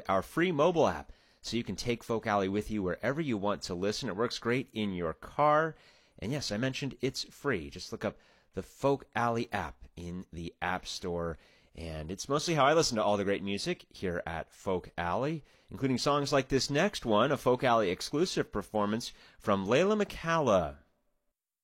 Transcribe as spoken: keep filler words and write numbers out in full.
our free mobile app, so you can take Folk Alley with you wherever you want to listen. It works great in your car. And yes, I mentioned it's free. Just look up the Folk Alley app in the App Store. And it's mostly how I listen to all the great music here at Folk Alley, including songs like this next one, a Folk Alley exclusive performance from Layla McCalla.